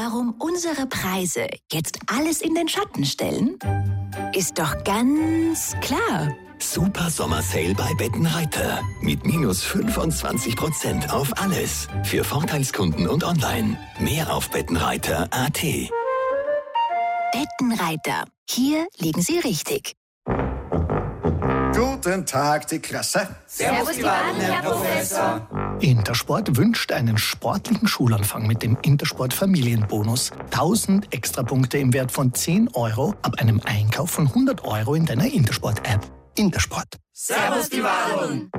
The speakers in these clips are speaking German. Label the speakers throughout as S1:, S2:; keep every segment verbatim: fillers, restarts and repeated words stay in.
S1: warum unsere Preise jetzt alles in den Schatten stellen? Ist doch ganz klar.
S2: Super Sommer-Sale bei Bettenreiter. Mit minus fünfundzwanzig Prozent auf alles. Für Vorteilskunden und online. Mehr auf bettenreiter punkt a t.
S1: Bettenreiter. Hier liegen Sie richtig.
S3: Guten Tag, die Klasse.
S4: Servus, die Wahlen, Herr Professor.
S5: Intersport wünscht einen sportlichen Schulanfang mit dem Intersport Familienbonus. tausend Extrapunkte im Wert von zehn Euro ab einem Einkauf von hundert Euro in deiner Intersport-App. Intersport.
S4: Servus, die Wahlen.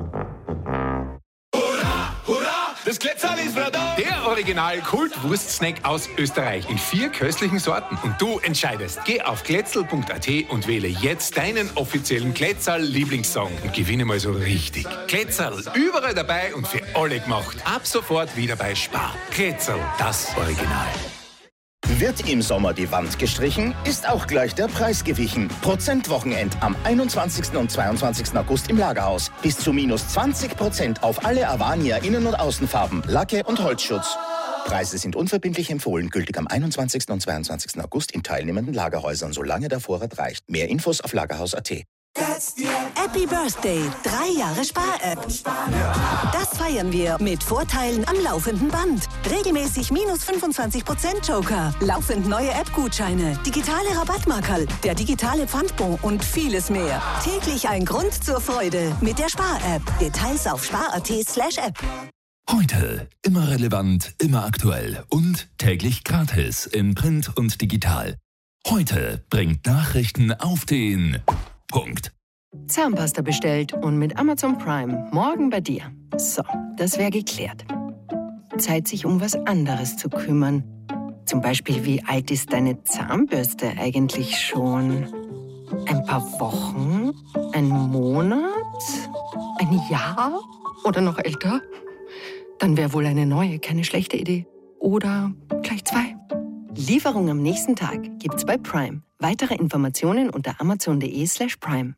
S6: Hurra, hurra, das Kletzerl ist wieder da. Der Original-Kult-Wurst-Snack aus Österreich in vier köstlichen Sorten. Und du entscheidest. Geh auf kletzel punkt a t und wähle jetzt deinen offiziellen Kletzerl-Lieblingssong und gewinne mal so richtig. Kletzerl, überall dabei und für alle gemacht. Ab sofort wieder bei Spar. Kletzerl, das Original.
S7: Wird im Sommer die Wand gestrichen, ist auch gleich der Preis gewichen. Prozentwochenend am einundzwanzigsten und zweiundzwanzigsten August im Lagerhaus. Bis zu minus zwanzig Prozent auf alle Avania Innen- und Außenfarben, Lacke und Holzschutz. Preise sind unverbindlich empfohlen, gültig am einundzwanzigsten und zweiundzwanzigsten August in teilnehmenden Lagerhäusern, solange der Vorrat reicht. Mehr Infos auf lagerhaus punkt a t.
S8: Happy Birthday, drei Jahre Spar-App. Das feiern wir mit Vorteilen am laufenden Band. Regelmäßig minus fünfundzwanzig Prozent Joker, laufend neue App-Gutscheine, digitale Rabattmarkerl, der digitale Pfandbon und vieles mehr. Täglich ein Grund zur Freude mit der Spar-App. Details auf spar punkt a t slash app.
S2: Heute immer relevant, immer aktuell und täglich gratis in Print und digital. Heute bringt Nachrichten auf den Punkt.
S9: Zahnpasta bestellt und mit Amazon Prime morgen bei dir. So, das wäre geklärt. Zeit, sich um was anderes zu kümmern. Zum Beispiel, wie alt ist deine Zahnbürste eigentlich schon? Ein paar Wochen? Ein Monat? Ein Jahr? Oder noch älter? Dann wäre wohl eine neue keine schlechte Idee. Oder gleich zwei. Lieferung am nächsten Tag gibt's bei Prime. Weitere Informationen unter amazon punkt de slash prime.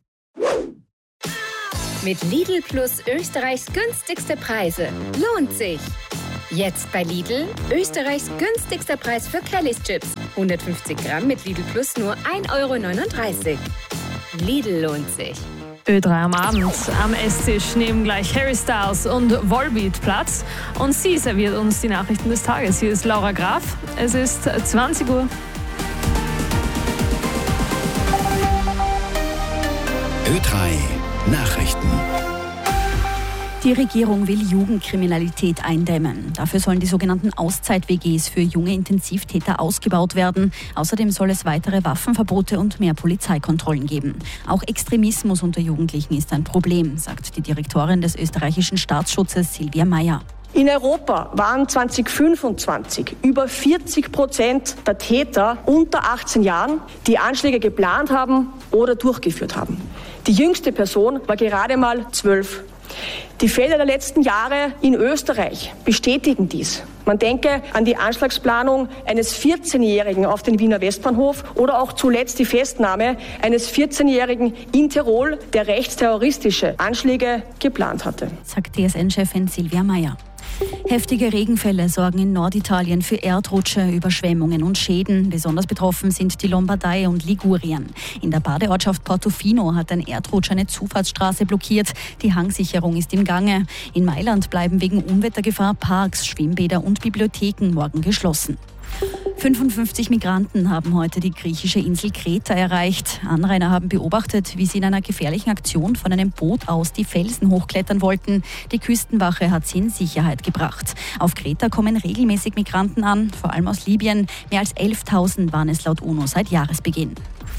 S10: Mit Lidl Plus Österreichs günstigste Preise. Lohnt sich! Jetzt bei Lidl Österreichs günstigster Preis für Kellys Chips. hundertfünfzig Gramm mit Lidl Plus nur ein Euro neununddreißig. Lidl lohnt sich.
S11: Ö drei am Abend. Am Esstisch nehmen gleich Harry Styles und Volbeat Platz. Und sie serviert uns die Nachrichten des Tages. Hier ist Laura Graf. Es ist zwanzig Uhr.
S2: Ö drei Nachrichten.
S12: Die Regierung will Jugendkriminalität eindämmen. Dafür sollen die sogenannten Auszeit-W Gs für junge Intensivtäter ausgebaut werden. Außerdem soll es weitere Waffenverbote und mehr Polizeikontrollen geben. Auch Extremismus unter Jugendlichen ist ein Problem, sagt die Direktorin des österreichischen Staatsschutzes Silvia Meyer.
S13: In Europa waren zweitausendfünfundzwanzig über vierzig Prozent der Täter unter achtzehn Jahren, die Anschläge geplant haben oder durchgeführt haben. Die jüngste Person war gerade mal zwölf. Die Fälle der letzten Jahre in Österreich bestätigen dies. Man denke an die Anschlagsplanung eines vierzehnjährigen auf den Wiener Westbahnhof oder auch zuletzt die Festnahme eines vierzehnjährigen in Tirol, der rechtsterroristische Anschläge geplant hatte,
S12: sagt T S N-Chefin Silvia Meyer. Heftige Regenfälle sorgen in Norditalien für Erdrutsche, Überschwemmungen und Schäden. Besonders betroffen sind die Lombardei und Ligurien. In der Badeortschaft Portofino hat ein Erdrutsch eine Zufahrtsstraße blockiert. Die Hangsicherung ist im Gange. In Mailand bleiben wegen Unwettergefahr Parks, Schwimmbäder und Bibliotheken morgen geschlossen. fünfundfünfzig Migranten haben heute die griechische Insel Kreta erreicht. Anrainer haben beobachtet, wie sie in einer gefährlichen Aktion von einem Boot aus die Felsen hochklettern wollten. Die Küstenwache hat sie in Sicherheit gebracht. Auf Kreta kommen regelmäßig Migranten an, vor allem aus Libyen. Mehr als elftausend waren es laut UNO seit Jahresbeginn.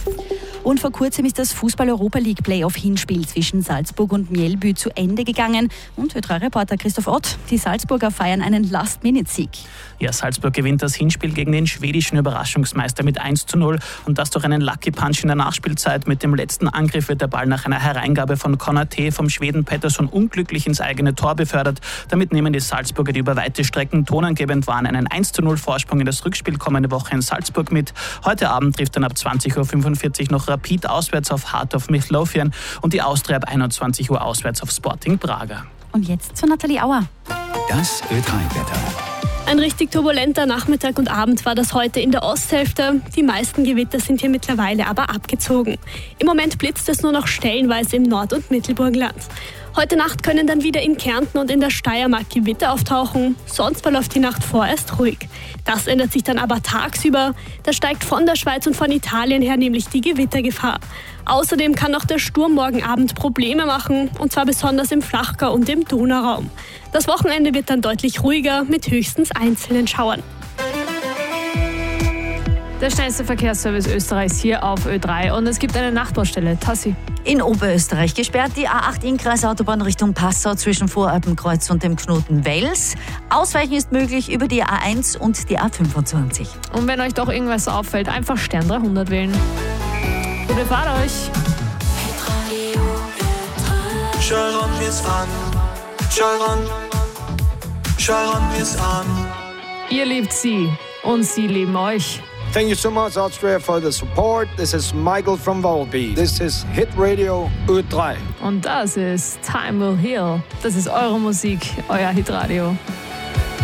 S12: Und vor kurzem ist das Fußball-Europa-League-Playoff-Hinspiel zwischen Salzburg und Mjällby zu Ende gegangen. Und Ö drei Reporter Christoph Ott, die Salzburger feiern einen Last-Minute-Sieg.
S14: Ja, Salzburg gewinnt das Hinspiel gegen den schwedischen Überraschungsmeister mit eins zu null. Und das durch einen Lucky Punch in der Nachspielzeit. Mit dem letzten Angriff wird der Ball nach einer Hereingabe von Konate vom Schweden Pettersson unglücklich ins eigene Tor befördert. Damit nehmen die Salzburger, die über weite Strecken tonangebend waren, einen eins zu null Vorsprung in das Rückspiel kommende Woche in Salzburg mit. Heute Abend trifft dann ab zwanzig Uhr fünfundvierzig noch Rapid auswärts auf Heart of Midlothian und die Austria ab einundzwanzig Uhr auswärts auf Sporting Braga.
S12: Und jetzt zu Nathalie Auer.
S2: Das Ö drei Wetter.
S3: Ein richtig turbulenter Nachmittag und Abend war das heute in der Osthälfte. Die meisten Gewitter sind hier mittlerweile aber abgezogen. Im Moment blitzt es nur noch stellenweise im Nord- und Mittelburgenland. Heute Nacht können dann wieder in Kärnten und in der Steiermark Gewitter auftauchen. Sonst verläuft die Nacht vorerst ruhig. Das ändert sich dann aber tagsüber. Da steigt von der Schweiz und von Italien her nämlich die Gewittergefahr. Außerdem kann auch der Sturm morgen Abend Probleme machen, und zwar besonders im Flachgau und im Donauraum. Das Wochenende wird dann deutlich ruhiger mit höchstens einzelnen Schauern.
S11: Der schnellste Verkehrsservice Österreichs hier auf Ö drei und es gibt eine Nachbaustelle. Tassi.
S15: In Oberösterreich gesperrt die A acht Innkreisautobahn Richtung Passau zwischen Voralpenkreuz und dem Knoten Wels. Ausweichen ist möglich über die A eins und die A fünfundzwanzig.
S11: Und wenn euch doch irgendwas auffällt, einfach Stern dreihundert wählen. Gute Fahrt euch.
S16: Schau an, wie's an. Schau an. Schau an, wie's an.
S11: Ihr liebt sie und sie lieben euch.
S17: Thank you so much, Austria, for the support. This is Michael from Volbeat. This is Hit Radio Ö drei.
S11: Und das ist Time Will Heal. Das ist eure Musik, euer Hitradio.